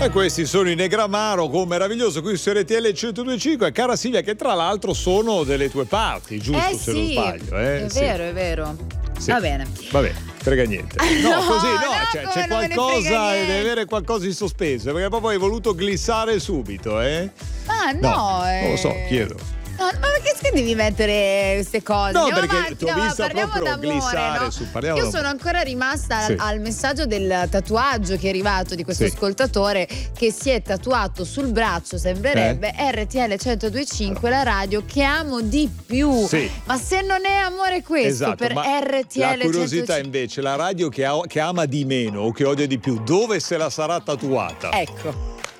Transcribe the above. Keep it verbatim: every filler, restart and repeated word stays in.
E questi sono i Negramaro con Meraviglioso qui su R T L centodue e cinque. Cara Silvia, che tra l'altro sono delle tue parti, giusto? Eh se sì, non sbaglio. Eh? è Sì. vero, è vero. Sì. Va bene. Va bene, frega niente. No, No, così, no, no, cioè, come c'è non me ne qualcosa, frega deve niente. avere qualcosa in sospeso, perché proprio hai voluto glissare subito, eh? Ah, no, No, eh. non lo so, chiedo. No, ma perché devi mettere queste cose? No, Andiamo perché avanti, ti ho no, vista parliamo proprio d'amore, glissare no? su- parliamo Io d'amore. sono ancora rimasta Sì. al, al messaggio del tatuaggio che è arrivato di questo Sì. ascoltatore che si è tatuato sul braccio, sembrerebbe, Eh? R T L centodue e cinque, la radio che amo di più. Sì. Ma se non è amore questo Esatto, per ma R T L la curiosità centodue e cinque? invece, la radio che, ha- che ama di meno o che odia di più, dove se la sarà tatuata? Ecco.